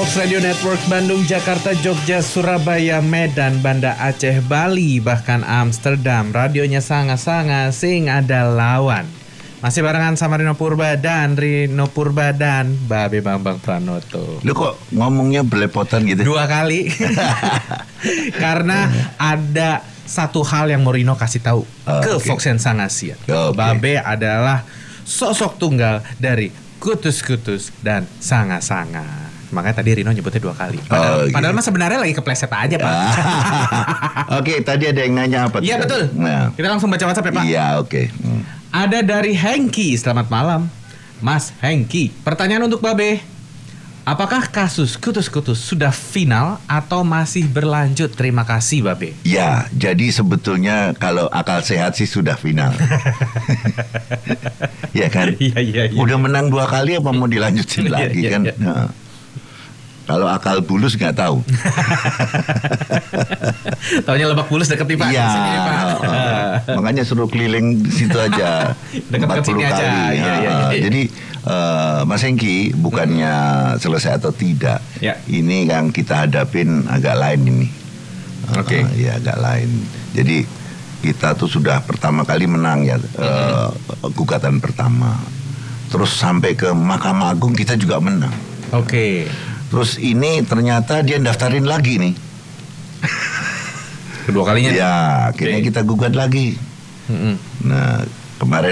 Fox Radio Network Bandung, Jakarta, Jogja, Surabaya, Medan, Banda Aceh, Bali, bahkan Amsterdam. Radionya Sanga-Sanga, sing ada lawan. Masih barengan sama Rino Purba dan Babe Bambang Pranoto. Lu kok ngomongnya belepotan gitu? 2 kali. Karena ada satu hal yang mau Rino kasih tahu ke Fox and Sangasia. Babe adalah sosok tunggal dari Kutus-Kutus dan Sanga-Sanga. Makanya tadi Rino nyebutnya 2 kali. Padahal mah sebenarnya lagi kepleset aja, Pak. Oke, tadi ada yang nanya apa? Iya, betul. Nah. Kita langsung baca WhatsApp ya, Pak. Iya, oke. Ada dari Hengki. Selamat malam, Mas Hengki. Pertanyaan untuk Babe. Apakah kasus Kutus-Kutus sudah final atau masih berlanjut? Terima kasih, Babe. Ya, jadi sebetulnya kalau akal sehat sih sudah final. Ya kan? Iya. Udah menang 2 kali apa mau dilanjutin lagi kan? Iya. Nah. Kalau akal bulus nggak tahu. Taunya Lebak Bulus deket nih, Pak. Iya. Sini, Pak. Makanya suruh keliling di situ aja. Dekat 40 sini kali. aja. Iya. Jadi Mas Hengki bukannya selesai atau tidak. Ya. Ini yang kita hadapin agak lain ini. Oke. Iya, agak lain. Jadi kita tuh sudah pertama kali menang ya, gugatan pertama. Terus sampai ke Mahkamah Agung kita juga menang. Oke. Terus ini ternyata dia daftarin lagi nih. Kedua kalinya. Ya, akhirnya kita gugat lagi. Nah, kemarin